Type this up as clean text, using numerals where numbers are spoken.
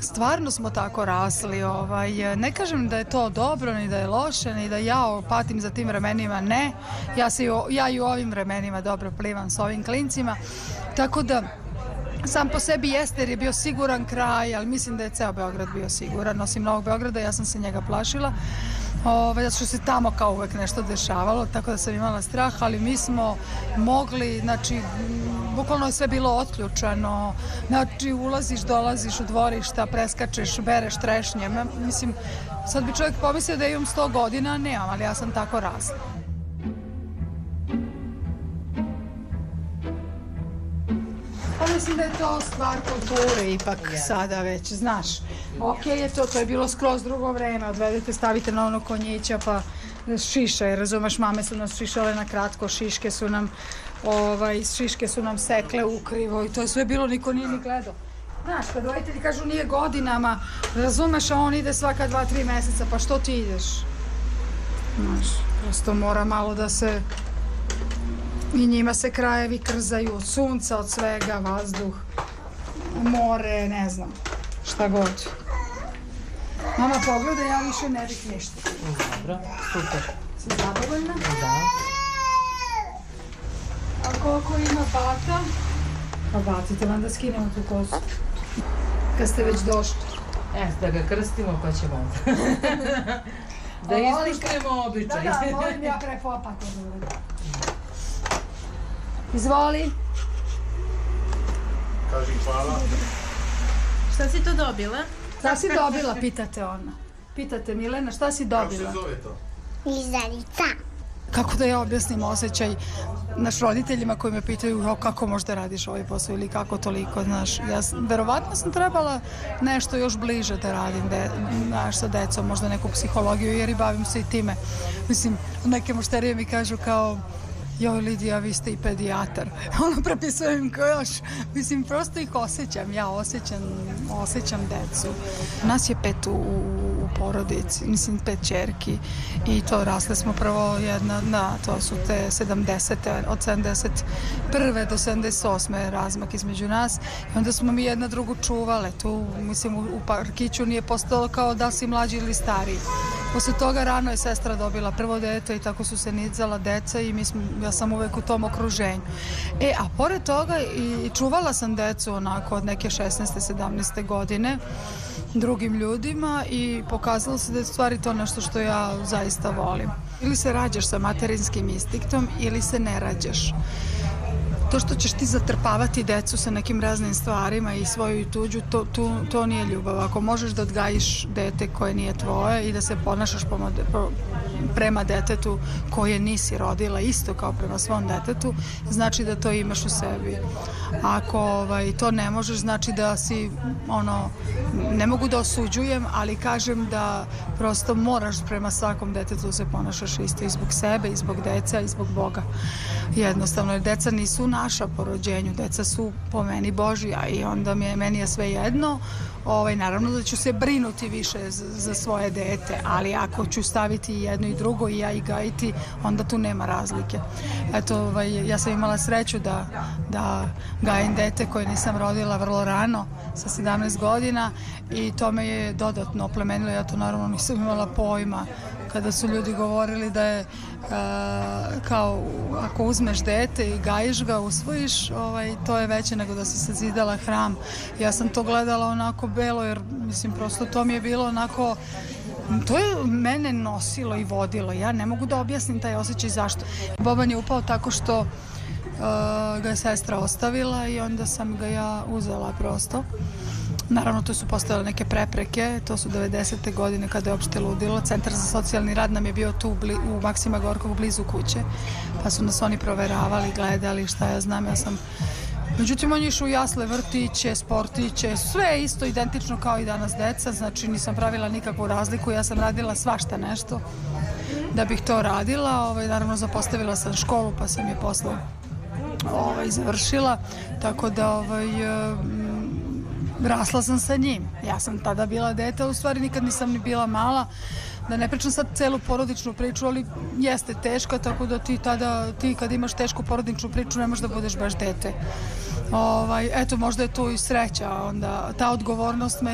stvarno smo tako rasli. Ne kažem da je to dobro, ni da je loše, ni da ja patim za tim vremenima, ne. Ja i u ovim vremenima dobro plivam s ovim klincima, tako da sam po sebi jeste jer je bio siguran kraj, ali mislim da je ceo Beograd bio siguran, osim Novog Beograda, ja sam se njega plašila. Zato što se tamo kao uvek nešto dešavalo, tako da sam imala strah, ali mi smo mogli, znači, bukvalno je sve bilo otključano, znači, ulaziš, dolaziš u dvorišta, preskačeš, bereš trešnje, mislim, sad bi čovjek pomislio da imam 100 godina, nemam, ali ja sam tako rasla. Pa mislim da je to stvar kulture ipak sada već, znaš. Ok je to je bilo skroz drugo vreme, odvedete, stavite na ono konjića pa šiše, razumeš, mame su nas šišale na kratko, šiške su nam sekle ukrivo i to je sve bilo, niko nije ni gledao. Znaš, kad roditelji kažu nije godinama, razumeš, a on ide svaka 2-3 meseca, pa što ti ideš? Znaš, prosto mora malo da se... I njima se krajevi krzaju od sunca, od svega, vazduh, more, ne znam, šta god. Mama, pogledaj, ja više ne bih ništa. Dobro, super. Si zadovoljna? Da. A koliko ima bata? Pa bacite vam da skinemo tu kosu. Kad ste već došli. Da ga krstimo pa ćemo onda. Da ispoštujemo običaj. Da, molim ja pre popa to da uradim. Izvoli. Kaži hvala. Šta si to dobila? Šta si dobila, pitate ona. Pitate Milena, šta si dobila? Kako se zove to? Lizarica. Kako da ja objasnim osjećaj naš roditeljima koji me pitaju kako možda radiš ovaj posao ili kako toliko, znaš. Verovatno sam trebala nešto još bliže da radim, znaš, sa decom, možda neku psihologiju, jer i bavim se i time. Mislim, neke mušterije mi kažu kao joj Lidija, vi ste i pedijatar. Ono, prepisujem im kao još. Mislim, prosto ih osjećam. Ja osjećam decu. Nas je 5 u porodici, mislim 5 ćerki i to rasle smo prvo to su te 70. od 71. do 78. razmak između nas i onda smo mi jedna drugu čuvale. Tu, mislim, u parkiću nije postalo kao da si mlađi ili stariji. Posle toga rano je sestra dobila prvo dete i tako su se nizala deca i ja sam uvek u tom okruženju. A pored toga i čuvala sam decu onako od neke 16. 17. godine drugim ljudima i pokazalo se da je stvari to nešto što ja zaista volim. Ili se rađaš sa materinskim instinktom ili se ne rađaš. To što ćeš ti zatrpavati decu sa nekim raznim stvarima i svoju i tuđu, to nije ljubav. Ako možeš da odgajiš dete koje nije tvoje i da se ponašaš prema detetu koje nisi rodila isto kao prema svom detetu, znači da to imaš u sebi. Ako to ne možeš, znači da si, ne mogu da osuđujem, ali kažem da prosto moraš prema svakom detetu se ponašaš isto i zbog sebe, i zbog deca, i zbog Boga. Jednostavno, jer deca nisu naša po rođenju, deca su po meni Božja i onda meni je sve jedno. Naravno da ću se brinuti više za svoje dete, ali ako ću staviti jedno i drugo i ja i gajiti, onda tu nema razlike. Eto, ja sam imala sreću da gajim dete koje nisam rodila vrlo rano, sa 17 godina i to me je dodatno oplemenilo. Ja to naravno nisam imala pojma kada su ljudi govorili da je kao ako uzmeš dete i gajiš ga, usvojiš, to je veće nego da si sazidala hram. Ja sam to gledala onako belo, jer mislim prosto to mi je bilo onako, to je mene nosilo i vodilo. Ja ne mogu da objasnim taj osjećaj zašto. Boban je upao tako što ga je sestra ostavila i onda sam ga ja uzela prosto. Naravno, tu su postojale neke prepreke, to su 90. godine kada je opšte ludilo. Centar za socijalni rad nam je bio tu u Maksima Gorkog, blizu kuće, pa su nas oni proveravali, gledali, šta ja znam, Međutim, on je išao u jasle, vrtiće, sportiće, sve isto identično kao i danas deca, znači nisam pravila nikakvu razliku, ja sam radila svašta nešto da bih to radila, naravno zapostavila sam školu pa sam je posle završila, tako da rasla sam sa njim. Ja sam tada bila dete, u stvari nikad nisam ni bila mala, da ne pričam sad celu porodičnu priču, ali jeste teška, tako da ti kad imaš tešku porodičnu priču ne možeš da budeš baš dete. Eto, možda je tu i sreća, onda ta odgovornost me